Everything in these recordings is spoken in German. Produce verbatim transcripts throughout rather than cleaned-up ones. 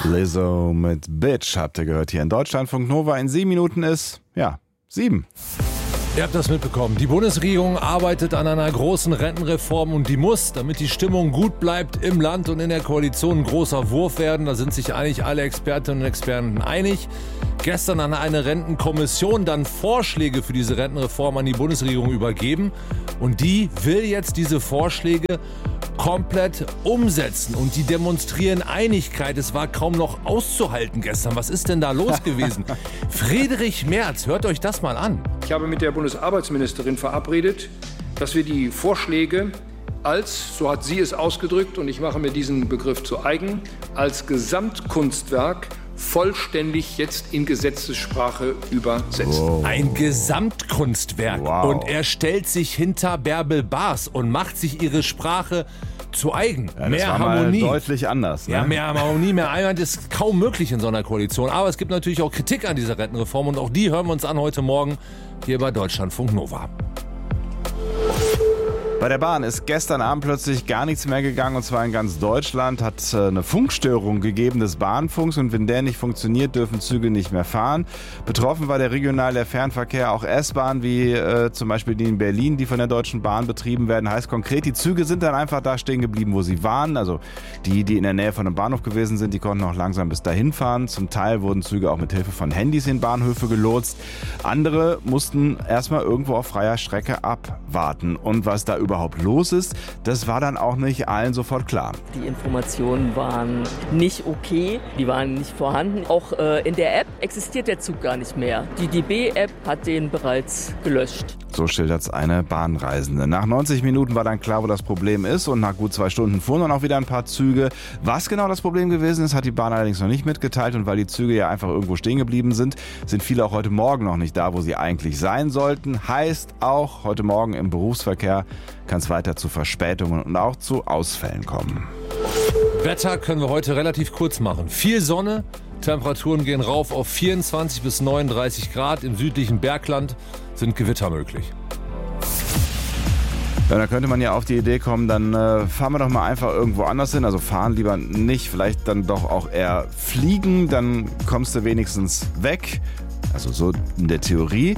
Lizzo mit Bitch habt ihr gehört hier in Deutschlandfunk Nova. In sieben Minuten ist, ja, sieben. Ihr habt das mitbekommen. Die Bundesregierung arbeitet an einer großen Rentenreform und die muss, damit die Stimmung gut bleibt, im Land und in der Koalition ein großer Wurf werden. Da sind sich eigentlich alle Expertinnen und Experten einig. Gestern an eine Rentenkommission dann Vorschläge für diese Rentenreform an die Bundesregierung übergeben. Und die will jetzt diese Vorschläge komplett umsetzen. Und die demonstrieren Einigkeit. Es war kaum noch auszuhalten gestern. Was ist denn da los gewesen? Friedrich Merz, hört euch das mal an. Ich habe mit der Bundesarbeitsministerin verabredet, dass wir die Vorschläge als, so hat sie es ausgedrückt, und ich mache mir diesen Begriff zu eigen, als Gesamtkunstwerk vollständig jetzt in Gesetzessprache übersetzen. Wow. Ein Gesamtkunstwerk. Wow. Und er stellt sich hinter Bärbel Baas und macht sich ihre Sprache zu eigen. Ja, das mehr war Harmonie. Mal deutlich anders. Ne? Ja, mehr Harmonie, mehr Einheit ist kaum möglich in so einer Koalition. Aber es gibt natürlich auch Kritik an dieser Rentenreform und auch die hören wir uns an heute Morgen hier bei Deutschlandfunk Nova. Bei der Bahn ist gestern Abend plötzlich gar nichts mehr gegangen, und zwar in ganz Deutschland. Hat äh, eine Funkstörung gegeben des Bahnfunks, und wenn der nicht funktioniert, dürfen Züge nicht mehr fahren. Betroffen war der Regional-, der Fernverkehr, auch S-Bahn, wie äh, zum Beispiel die in Berlin, die von der Deutschen Bahn betrieben werden. Heißt konkret, die Züge sind dann einfach da stehen geblieben, wo sie waren. Also die, die in der Nähe von einem Bahnhof gewesen sind, die konnten auch langsam bis dahin fahren. Zum Teil wurden Züge auch mit Hilfe von Handys in Bahnhöfe gelotst. Andere mussten erstmal irgendwo auf freier Strecke abwarten. Und was da überhaupt los ist, das war dann auch nicht allen sofort klar. Die Informationen waren nicht okay, die waren nicht vorhanden. Auch äh, in der App existiert der Zug gar nicht mehr. Die D B-App hat den bereits gelöscht. So schildert es eine Bahnreisende. Nach neunzig Minuten war dann klar, wo das Problem ist, und nach gut zwei Stunden fuhren dann auch wieder ein paar Züge. Was genau das Problem gewesen ist, hat die Bahn allerdings noch nicht mitgeteilt, und weil die Züge ja einfach irgendwo stehen geblieben sind, sind viele auch heute Morgen noch nicht da, wo sie eigentlich sein sollten. Heißt auch, heute Morgen im Berufsverkehr kann es weiter zu Verspätungen und auch zu Ausfällen kommen. Wetter können wir heute relativ kurz machen. Viel Sonne, Temperaturen gehen rauf auf vierundzwanzig bis neununddreißig Grad. Im südlichen Bergland sind Gewitter möglich. Ja, da könnte man ja auf die Idee kommen, dann äh, fahren wir doch mal einfach irgendwo anders hin. Also fahren lieber nicht, vielleicht dann doch auch eher fliegen, dann kommst du wenigstens weg. Also so in der Theorie.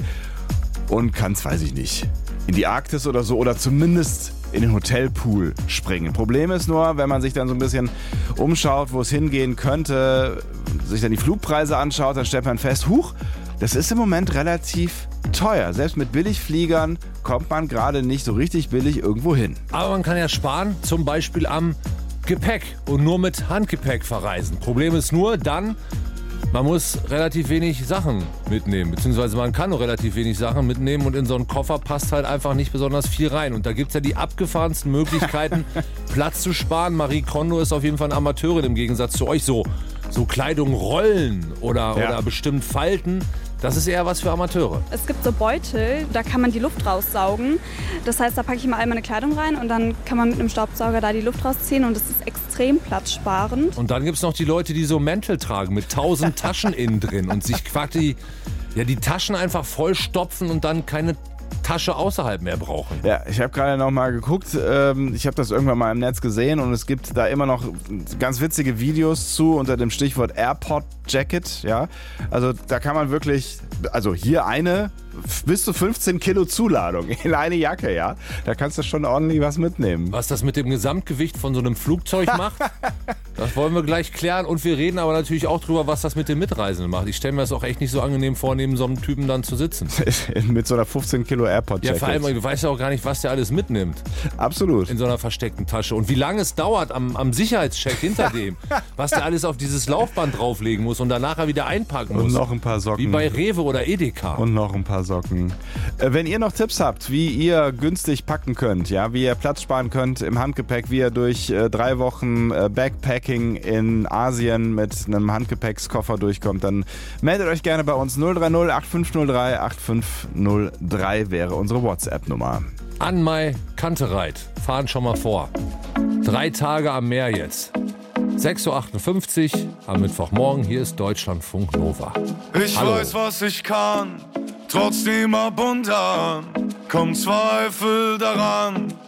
Und kannst, weiß ich nicht, in die Arktis oder so, oder zumindest in den Hotelpool springen. Problem ist nur, wenn man sich dann so ein bisschen umschaut, wo es hingehen könnte, sich dann die Flugpreise anschaut, dann stellt man fest, huch, das ist im Moment relativ teuer. Selbst mit Billigfliegern kommt man gerade nicht so richtig billig irgendwo hin. Aber man kann ja sparen, zum Beispiel am Gepäck und nur mit Handgepäck verreisen. Problem ist nur dann, man muss relativ wenig Sachen mitnehmen, beziehungsweise man kann nur relativ wenig Sachen mitnehmen, und in so einen Koffer passt halt einfach nicht besonders viel rein. Und da gibt es ja die abgefahrensten Möglichkeiten, Platz zu sparen. Marie Kondo ist auf jeden Fall eine Amateurin im Gegensatz zu euch. So, so Kleidung rollen oder, Ja. oder bestimmt falten, das ist eher was für Amateure. Es gibt so Beutel, da kann man die Luft raussaugen. Das heißt, da packe ich mal all meine Kleidung rein und dann kann man mit einem Staubsauger da die Luft rausziehen, und es ist extrem platzsparend. Und dann gibt es noch die Leute, die so Mäntel tragen mit tausend Taschen innen drin und sich quasi ja, die Taschen einfach vollstopfen und dann keine Tasche außerhalb mehr brauchen. Ja, ich habe gerade noch mal geguckt, ähm, ich habe das irgendwann mal im Netz gesehen, und es gibt da immer noch ganz witzige Videos zu unter dem Stichwort Airport Jacket, ja. Also da kann man wirklich, also hier eine bis zu fünfzehn Kilo Zuladung in eine Jacke, ja. Da kannst du schon ordentlich was mitnehmen. Was das mit dem Gesamtgewicht von so einem Flugzeug macht, das wollen wir gleich klären. Und wir reden aber natürlich auch drüber, was das mit den Mitreisenden macht. Ich stelle mir das auch echt nicht so angenehm vor, neben so einem Typen dann zu sitzen. Mit so einer fünfzehn Kilo Airport Ja, Jacket. vor allem, du weißt ja auch gar nicht, was der alles mitnimmt Absolut. in so einer versteckten Tasche. Und wie lange es dauert am, am Sicherheitscheck hinter dem, was der alles auf dieses Laufband drauflegen muss und dann nachher wieder einpacken muss. Und noch ein paar Socken. Wie bei Rewe oder Edeka. Und noch ein paar Socken. Äh, wenn ihr noch Tipps habt, wie ihr günstig packen könnt, ja, wie ihr Platz sparen könnt im Handgepäck, wie ihr durch äh, drei Wochen äh, Backpacking in Asien mit einem Handgepäckskoffer durchkommt, dann meldet euch gerne bei uns. null drei null acht fünf null drei acht fünf null drei wäre unsere WhatsApp-Nummer. Anmai Kantereit fahren schon mal vor. Drei Tage am Meer jetzt. sechs Uhr achtundfünfzig am Mittwochmorgen. Hier ist Deutschlandfunk Nova. Ich Hallo. weiß, was ich kann, trotzdem ab und an kommt Zweifel daran.